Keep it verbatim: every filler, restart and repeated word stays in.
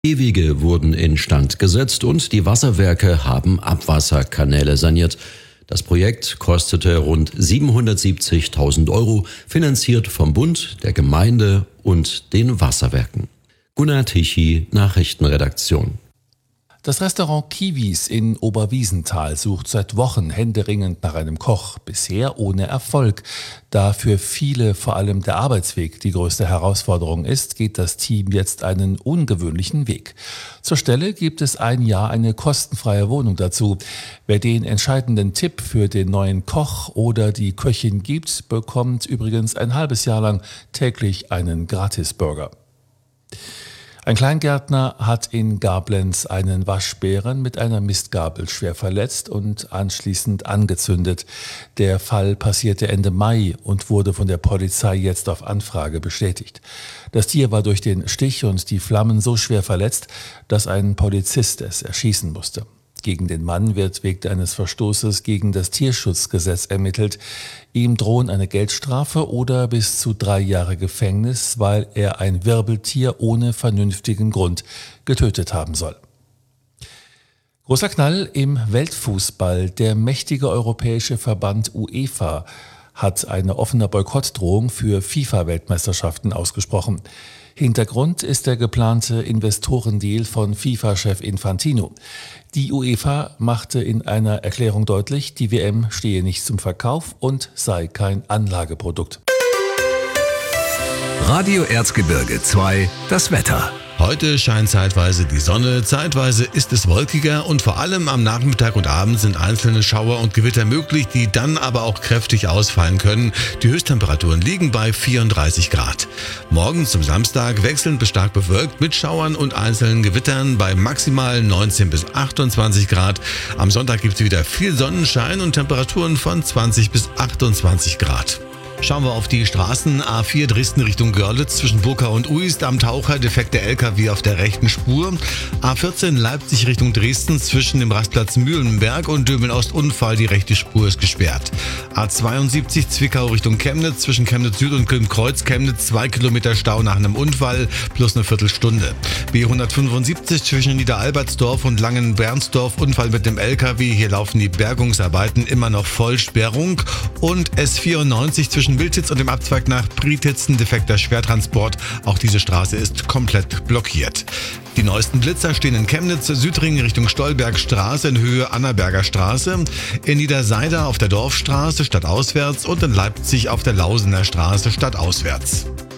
Gehwege wurden instand gesetzt und die Wasserwerke haben Abwasserkanäle saniert. Das Projekt kostete rund siebenhundertsiebzigtausend Euro, finanziert vom Bund, der Gemeinde und den Wasserwerken. Gunnar Tichy, Nachrichtenredaktion. Das Restaurant Kiwis in Oberwiesenthal sucht seit Wochen händeringend nach einem Koch, bisher ohne Erfolg. Da für viele vor allem der Arbeitsweg die größte Herausforderung ist, geht das Team jetzt einen ungewöhnlichen Weg. Zur Stelle gibt es ein Jahr eine kostenfreie Wohnung dazu. Wer den entscheidenden Tipp für den neuen Koch oder die Köchin gibt, bekommt übrigens ein halbes Jahr lang täglich einen Gratisburger. Ein Kleingärtner hat in Gablenz einen Waschbären mit einer Mistgabel schwer verletzt und anschließend angezündet. Der Fall passierte Ende Mai und wurde von der Polizei jetzt auf Anfrage bestätigt. Das Tier war durch den Stich und die Flammen so schwer verletzt, dass ein Polizist es erschießen musste. Gegen den Mann wird wegen eines Verstoßes gegen das Tierschutzgesetz ermittelt. Ihm drohen eine Geldstrafe oder bis zu drei Jahre Gefängnis, weil er ein Wirbeltier ohne vernünftigen Grund getötet haben soll. Großer Knall im Weltfußball. Der mächtige europäische Verband UEFA hat eine offene Boykottdrohung für FIFA-Weltmeisterschaften ausgesprochen. Hintergrund ist der geplante Investorendeal von FIFA-Chef Infantino. Die UEFA machte in einer Erklärung deutlich, die W M stehe nicht zum Verkauf und sei kein Anlageprodukt. Radio Erzgebirge zwei, das Wetter. Heute scheint zeitweise die Sonne, zeitweise ist es wolkiger und vor allem am Nachmittag und Abend sind einzelne Schauer und Gewitter möglich, die dann aber auch kräftig ausfallen können. Die Höchsttemperaturen liegen bei vierunddreißig Grad. Morgen zum Samstag wechselnd bis stark bewölkt mit Schauern und einzelnen Gewittern bei maximal neunzehn bis achtundzwanzig Grad. Am Sonntag gibt es wieder viel Sonnenschein und Temperaturen von zwanzig bis achtundzwanzig Grad. Schauen wir auf die Straßen. A vier Dresden Richtung Görlitz zwischen Burka und Uist am Taucher, defekter L K W auf der rechten Spur. A vierzehn Leipzig Richtung Dresden zwischen dem Rastplatz Mühlenberg und Döbeln-Ost Unfall, die rechte Spur ist gesperrt. A zweiundsiebzig Zwickau Richtung Chemnitz zwischen Chemnitz Süd und Kreuz Chemnitz, zwei Kilometer Stau nach einem Unfall plus eine Viertelstunde. B hundertfünfundsiebzig zwischen Niederalbertsdorf und Langenbernsdorf, Unfall mit dem L K W, hier laufen die Bergungsarbeiten, immer noch Vollsperrung. Und S vierundneunzig zwischen Wildtitz und dem Abzweig nach Prietitz, ein defekter Schwertransport. Auch diese Straße ist komplett blockiert. Die neuesten Blitzer stehen in Chemnitz, Südring Richtung Stolbergstraße in Höhe Annaberger Straße, in Niederseider auf der Dorfstraße stadtauswärts und in Leipzig auf der Lausener Straße stadtauswärts.